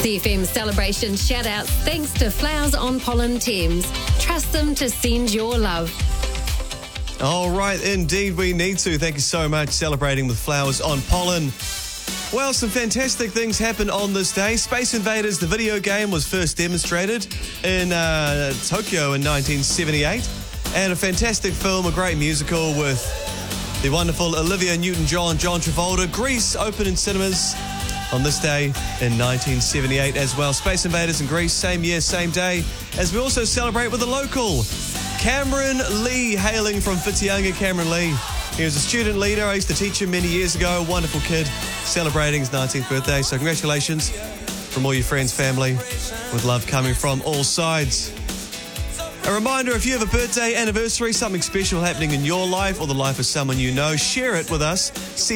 CFM celebration shout-outs thanks to Flowers on Pollen Thames. Trust them to send your love. All right, indeed we need to. Thank you so much. Celebrating with Flowers on Pollen. Well, some fantastic things happened on this day. Space Invaders, the video game, was first demonstrated in Tokyo in 1978. And a fantastic film, a great musical with the wonderful Olivia Newton-John, John Travolta. Grease opened in cinemas on this day in 1978 as well. Space Invaders in Greece, same year, same day, as we also celebrate with a local, Cameron Lee, hailing from Whitianga. Cameron Lee, he was a student leader. I used to teach him many years ago. Wonderful kid, celebrating his 19th birthday. So congratulations from all your friends, family, with love coming from all sides. A reminder, if you have a birthday, anniversary, something special happening in your life or the life of someone you know, share it with us.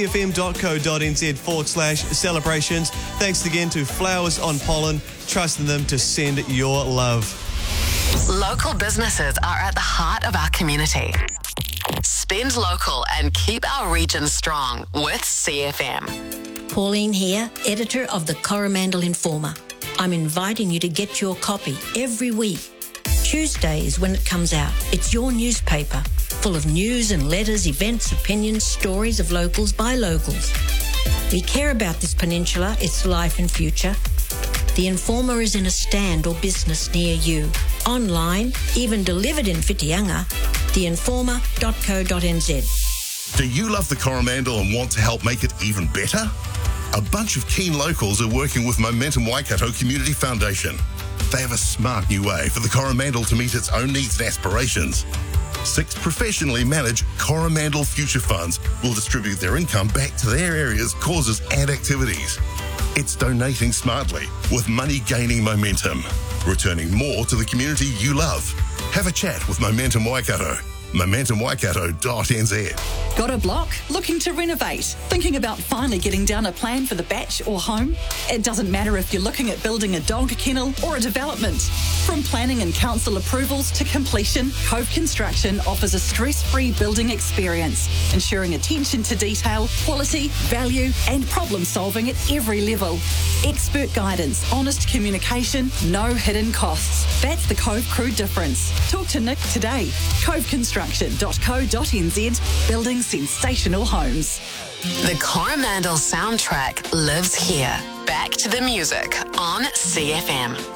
cfm.co.nz/celebrations. Thanks again to Flowers on Pollen, trusting them to send your love. Local businesses are at the heart of our community. Spend local and keep our region strong with CFM. Pauline here, editor of the Coromandel Informer. I'm inviting you to get your copy every week. Tuesday is when it comes out. It's your newspaper, full of news and letters, events, opinions, stories of locals by locals. We care about this peninsula, its life and future. The Informer is in a stand or business near you. Online, even delivered in Whitianga, theinformer.co.nz. Do you love the Coromandel and want to help make it even better? A bunch of keen locals are working with Momentum Waikato Community Foundation. They have a smart new way for the Coromandel to meet its own needs and aspirations. 6 professionally managed Coromandel Future Funds will distribute their income back to their area's causes and activities. It's donating smartly, with money gaining momentum, returning more to the community you love. Have a chat with Momentum Waikato. MomentumWaikato.nz. Got a block? Looking to renovate? Thinking about finally getting down a plan for the batch or home? It doesn't matter if you're looking at building a dog kennel or a development. From planning and council approvals to completion, Cove Construction offers a stress-free building experience, ensuring attention to detail, quality, value and problem-solving at every level. Expert guidance, honest communication, no hidden costs. That's the Cove Crew difference. Talk to Nick today. coveconstruction.co.nz, building sensational homes. The Coromandel soundtrack lives here. Back to the music on CFM.